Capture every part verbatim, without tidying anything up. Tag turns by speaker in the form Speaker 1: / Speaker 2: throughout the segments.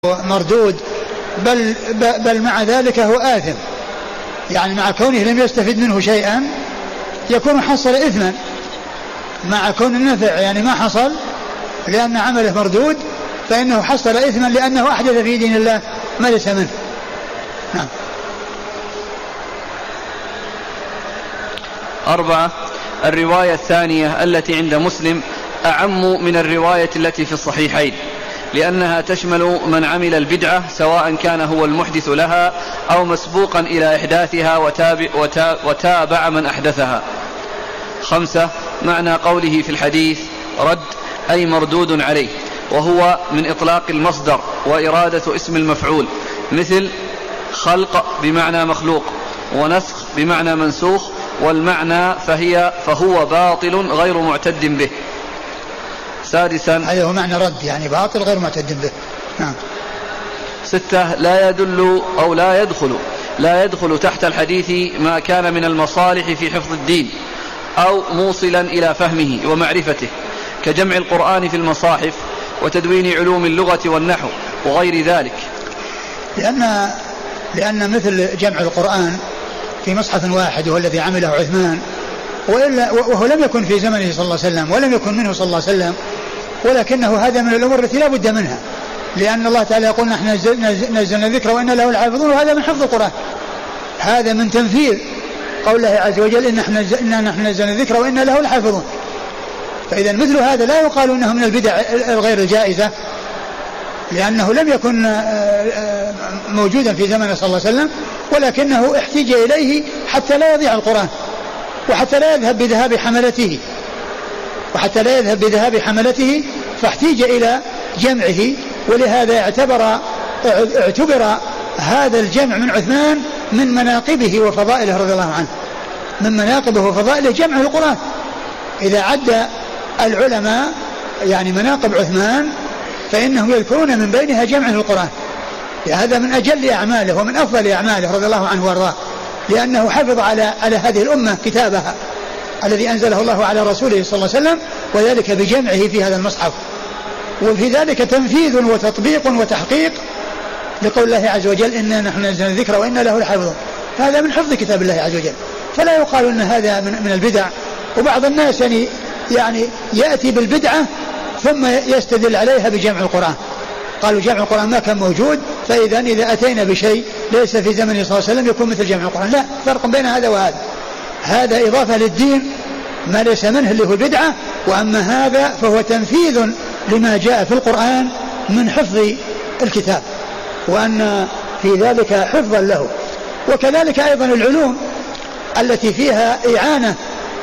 Speaker 1: مردود، بل, بل مع ذلك هو آثم، يعني مع كونه لم يستفد منه شيئا يكون حصل إثما، مع كون النفع يعني ما حصل لأن عمله مردود فإنه حصل إثما لأنه أحدث في دين الله ما ليس منه. نعم.
Speaker 2: أربعة، الرواية الثانية التي عند مسلم أعم من الرواية التي في الصحيحين، لأنها تشمل من عمل البدعة سواء كان هو المحدث لها أو مسبوقا إلى إحداثها وتابع, وتابع من أحدثها. خمسة، معنى قوله في الحديث رد أي مردود عليه، وهو من إطلاق المصدر وإرادة اسم المفعول، مثل خلق بمعنى مخلوق، ونسخ بمعنى منسوخ، والمعنى فهي فهو باطل غير معتد به. سادسا،
Speaker 1: هذا هو معنى رد، يعني باطل غير معتد به. نعم.
Speaker 2: ستة، لا يدل أو لا يدخل لا يدخل تحت الحديث ما كان من المصالح في حفظ الدين أو موصلا إلى فهمه ومعرفته، كجمع القرآن في المصاحف وتدوين علوم اللغة والنحو وغير ذلك،
Speaker 1: لأن, لأن مثل جمع القرآن في مصحف واحد وهو الذي عمله عثمان، وإلا وهو لم يكن في زمنه صلى الله عليه وسلم ولم يكن منه صلى الله عليه وسلم، ولكنه هذا من الأمور التي لا بد منها، لأن الله تعالى يقول نحن نزلنا الذكر وإنا له الحافظون، وهذا من حفظ القرآن، هذا من تنفيذ قول الله عز وجل إن نحن نزلنا الذكر وإنا له الحافظون. فإذا مثل هذا لا يقال إنه من البدع الغير الجائزة، لأنه لم يكن موجودا في زمن صلى الله عليه وسلم، ولكنه احتج إليه حتى لا يضيع القرآن، وحتى لا يذهب بذهاب حملته وحتى لا يذهب بذهاب حملته فاحتيج إلى جمعه. ولهذا اعتبر اعتبر هذا الجمع من عثمان من مناقبه وفضائله رضي الله عنه، من مناقبه وفضائله جمعه القرآن. إذا عد العلماء يعني مناقب عثمان فإنهم يذكرون من بينها جمعه القرآن، هذا من أجل أعماله ومن أفضل أعماله رضي الله عنه وارضاه، لأنه حفظ على على هذه الأمة كتابها الذي أنزله الله على رسوله صلى الله عليه وسلم، وذلك بجمعه في هذا المصحف. وفي ذلك تنفيذ وتطبيق وتحقيق لقول الله عز وجل إنا نحن نزلنا الذكر وإنا له لحافظون، هذا من حفظ كتاب الله عز وجل، فلا يقال أن هذا من, من البدع. وبعض الناس يعني, يعني يأتي بالبدعة ثم يستدل عليها بجمع القرآن، قالوا جمع القرآن ما كان موجود، فإذا إذا أتينا بشيء ليس في زمنه صلى الله عليه وسلم يكون مثل جمع القرآن. لا فرق بين هذا وهذا، هذا إضافة للدين ما ليس منه اللي هو البدعة، وأما هذا فهو تنفيذ لما جاء في القرآن من حفظ الكتاب، وأن في ذلك حفظا له. وكذلك أيضا العلوم التي فيها إعانة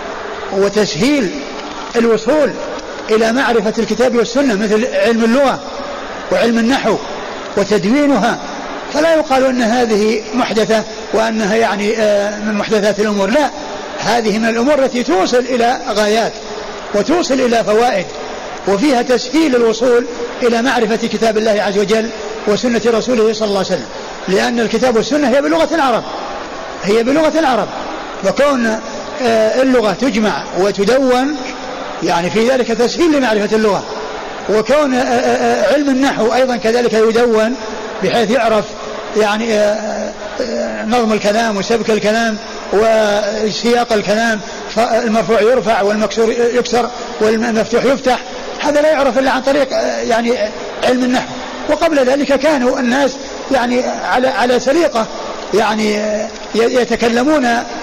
Speaker 1: وتسهيل الوصول إلى معرفة الكتاب والسنة، مثل علم اللغة وعلم النحو وتدوينها، فلا يقال أن هذه محدثة وأنها يعني من محدثات الأمور، لا، هذه من الأمور التي توصل إلى غايات وتوصل إلى فوائد، وفيها تسهيل الوصول إلى معرفة كتاب الله عز وجل وسنة رسوله صلى الله عليه وسلم، لأن الكتاب والسنة هي بلغة العرب هي بلغة العرب وكون اللغة تجمع وتدون يعني في ذلك تسهيل لمعرفة اللغة، وكون علم النحو أيضا كذلك يدون بحيث يعرف يعني نظم الكلام وسبك الكلام وسياق الكلام، فالمرفوع يرفع والمكسور يكسر والمفتوح يفتح، هذا لا يعرف إلا عن طريق يعني علم النحو. وقبل ذلك كانوا الناس يعني على على سليقة يعني يتكلمون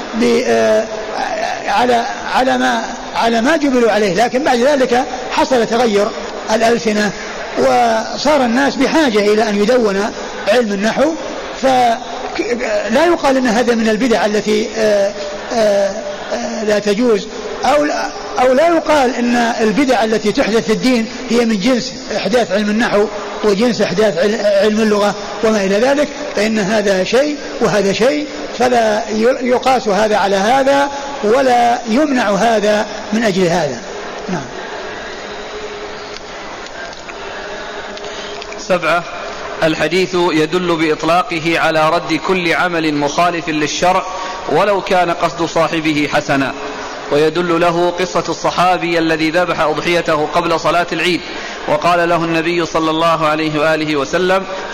Speaker 1: على على ما على ما جبلوا عليه، لكن بعد ذلك حصل تغير الألسنة وصار الناس بحاجة إلى أن يدون علم النحو، فلا يقال أن هذا من البدع التي لا تجوز، أو أو لا يقال أن البدع التي تحدث في الدين هي من جنس إحداث علم النحو وجنس إحداث علم اللغة وما إلى ذلك، فإن هذا شيء وهذا شيء، فلا يقاس هذا على هذا ولا يمنع هذا من أجل هذا. نعم.
Speaker 2: سبعة، الحديث يدل بإطلاقه على رد كل عمل مخالف للشرع ولو كان قصد صاحبه حسنا، ويدل له قصة الصحابي الذي ذبح أضحيته قبل صلاة العيد وقال له النبي صلى الله عليه وآله وسلم